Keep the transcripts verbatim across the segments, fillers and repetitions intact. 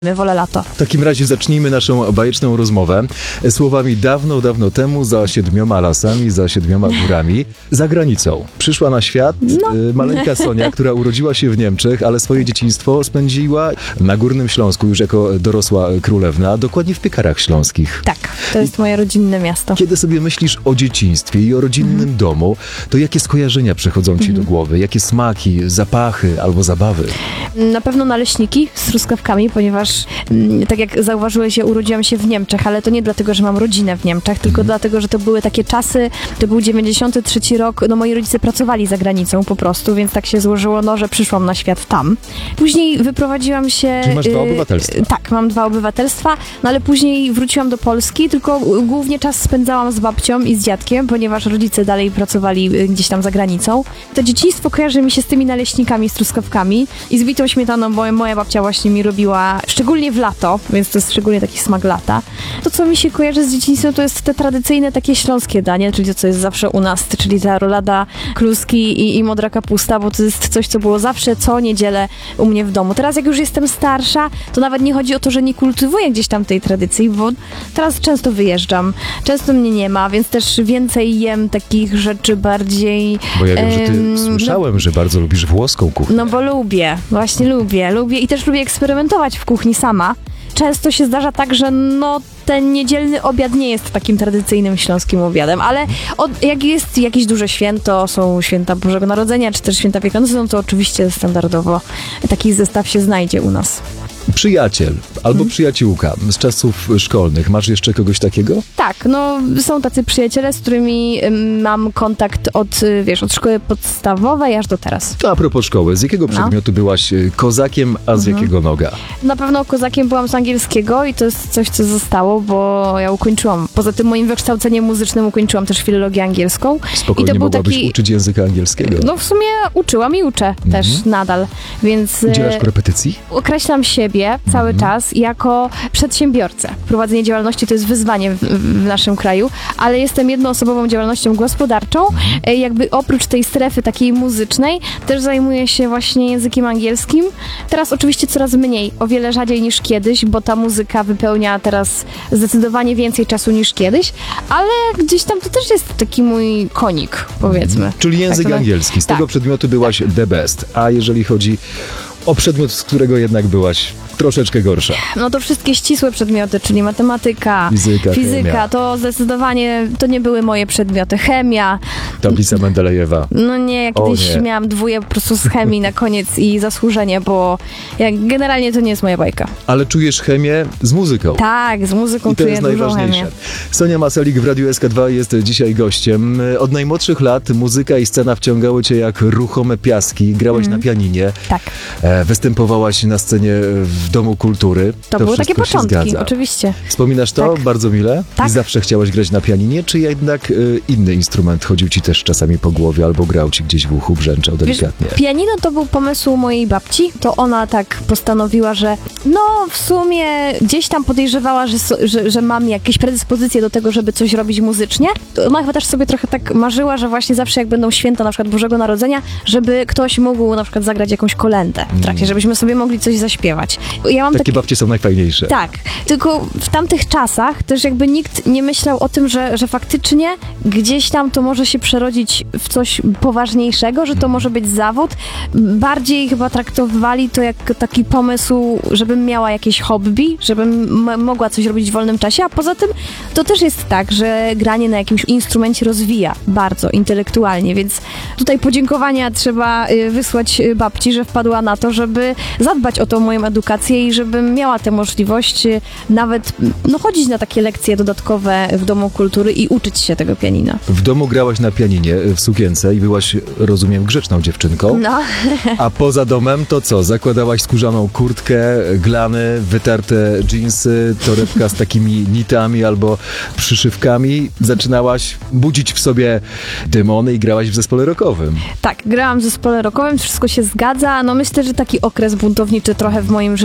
Wolę lato. W takim razie zacznijmy naszą bajeczną rozmowę słowami dawno, dawno temu za siedmioma lasami, za siedmioma górami, za granicą. Przyszła na świat No. y, maleńka Sonia, która urodziła się w Niemczech, ale swoje dzieciństwo spędziła na Górnym Śląsku już jako dorosła królewna, dokładnie w Piekarach Śląskich. Tak, to jest moje rodzinne miasto. Kiedy sobie myślisz o dzieciństwie i o rodzinnym mhm. domu, to jakie skojarzenia przychodzą ci mhm. do głowy? Jakie smaki, zapachy albo zabawy? Na pewno naleśniki z truskawkami, ponieważ tak jak zauważyłeś, ja urodziłam się w Niemczech, ale to nie dlatego, że mam rodzinę w Niemczech, tylko mhm. dlatego, że to były takie czasy, to był dziewięćdziesiąty trzeci rok, no moi rodzice pracowali za granicą po prostu, więc tak się złożyło, no, że przyszłam na świat tam. Później wyprowadziłam się... Czyli masz dwa obywatelstwa. Yy, tak, mam dwa obywatelstwa, no ale później wróciłam do Polski, tylko głównie czas spędzałam z babcią i z dziadkiem, ponieważ rodzice dalej pracowali gdzieś tam za granicą. To dzieciństwo kojarzy mi się z tymi naleśnikami, z truskawkami i z bitą śmietaną, bo moja babcia właśnie mi robiła, szczególnie w lato, więc to jest szczególnie taki smak lata. To, co mi się kojarzy z dzieciństwem, to jest te tradycyjne takie śląskie danie, czyli to, co jest zawsze u nas, czyli ta rolada, kluski i, i modra kapusta, bo to jest coś, co było zawsze co niedzielę u mnie w domu. Teraz jak już jestem starsza, to nawet nie chodzi o to, że nie kultywuję gdzieś tam tej tradycji, bo teraz często wyjeżdżam, często mnie nie ma, więc też więcej jem takich rzeczy bardziej... Bo ja wiem, że ty em, słyszałem, no, że bardzo lubisz włoską kuchnię. No bo lubię, właśnie lubię, lubię i też lubię eksperymentować w kuchni sama. Często się zdarza tak, że no ten niedzielny obiad nie jest takim tradycyjnym śląskim obiadem, ale od, jak jest jakieś duże święto, są święta Bożego Narodzenia, czy też święta Wielkanocy, no to oczywiście standardowo taki zestaw się znajdzie u nas. Przyjaciel albo hmm. przyjaciółka z czasów szkolnych. Masz jeszcze kogoś takiego? Tak, no są tacy przyjaciele, z którymi mam kontakt od, wiesz, od szkoły podstawowej aż do teraz. To a propos szkoły, z jakiego przedmiotu no. byłaś kozakiem, a z hmm. jakiego noga? Na pewno kozakiem byłam z angielskiego i to jest coś, co zostało, bo ja ukończyłam, poza tym moim wykształceniem muzycznym ukończyłam też filologię angielską. Spokojnie I to był mogłabyś taki... uczyć języka angielskiego. No w sumie uczyłam i uczę hmm. też nadal, więc... Udzielasz korepetycji? Określam siebie cały mm. czas jako przedsiębiorcę. Prowadzenie działalności to jest wyzwanie w, w naszym kraju, ale jestem jednoosobową działalnością gospodarczą. Mm. Jakby oprócz tej strefy takiej muzycznej też zajmuję się właśnie językiem angielskim. Teraz oczywiście coraz mniej, o wiele rzadziej niż kiedyś, bo ta muzyka wypełnia teraz zdecydowanie więcej czasu niż kiedyś, ale gdzieś tam to też jest taki mój konik, powiedzmy. Mm. Czyli język tak, angielski. Z tak. tego przedmiotu byłaś the best. A jeżeli chodzi o przedmiot, z którego jednak byłaś troszeczkę gorsza? No to wszystkie ścisłe przedmioty, czyli matematyka, fizyka, fizyka chemia. To zdecydowanie to nie były moje przedmioty. Chemia. Tablica Mendelejewa. No nie, ja kiedyś nie. miałam dwóje po prostu z chemii na koniec i zasłużenie, bo jak generalnie to nie jest moja bajka. Ale czujesz chemię z muzyką. Tak, z muzyką I to czuję jest dużą najważniejsze. chemię. Sonia Maselik w Radiu S K dwa jest dzisiaj gościem. Od najmłodszych lat muzyka i scena wciągały cię jak ruchome piaski. Grałaś mm. na pianinie. Tak. E, występowałaś na scenie w Domu Kultury. To, to były takie początki, oczywiście. Wspominasz to? Tak. Bardzo mile? Tak. I zawsze chciałaś grać na pianinie, czy jednak y, inny instrument chodził ci też czasami po głowie, albo grał ci gdzieś w uchu, brzęczał delikatnie? Wiesz, pianino to był pomysł mojej babci. To ona tak postanowiła, że no w sumie gdzieś tam podejrzewała, że, że, że mam jakieś predyspozycje do tego, żeby coś robić muzycznie. To ona chyba też sobie trochę tak marzyła, że właśnie zawsze jak będą święta na przykład Bożego Narodzenia, żeby ktoś mógł na przykład zagrać jakąś kolędę w trakcie, żebyśmy sobie mogli coś zaśpiewać. Ja mam Takie taki... babcie są najfajniejsze. Tak, tylko w tamtych czasach też jakby nikt nie myślał o tym, że, że faktycznie gdzieś tam to może się przerodzić w coś poważniejszego, że to może być zawód. Bardziej chyba traktowali to jak taki pomysł, żebym miała jakieś hobby, żebym m- mogła coś robić w wolnym czasie, a poza tym to też jest tak, że granie na jakimś instrumencie rozwija bardzo intelektualnie, więc tutaj podziękowania trzeba y, wysłać babci, że wpadła na to, żeby zadbać o tą moją edukację i żebym miała tę możliwość nawet no, chodzić na takie lekcje dodatkowe w Domu Kultury i uczyć się tego pianina. W domu grałaś na pianinie w sukience i byłaś, rozumiem, grzeczną dziewczynką. No. A poza domem to co? Zakładałaś skórzaną kurtkę, glany, wytarte dżinsy, torebka z takimi nitami albo przyszywkami. Zaczynałaś budzić w sobie demony i grałaś w zespole rockowym. Tak, grałam w zespole rockowym, wszystko się zgadza. No myślę, że taki okres buntowniczy trochę w moim życiu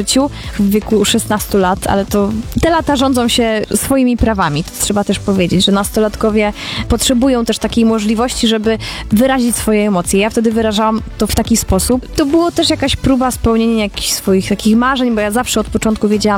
życiu w wieku szesnastu lat, ale to te lata rządzą się swoimi prawami. To trzeba też powiedzieć, że nastolatkowie potrzebują też takiej możliwości, żeby wyrazić swoje emocje. Ja wtedy wyrażałam to w taki sposób. To było też jakaś próba spełnienia jakichś swoich takich marzeń, bo ja zawsze od początku wiedziałam,